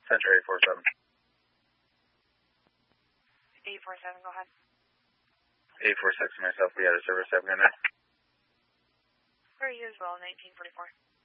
Center 847. 847, go ahead. 846 myself, we had a service 7 in there. For you as well, 1944.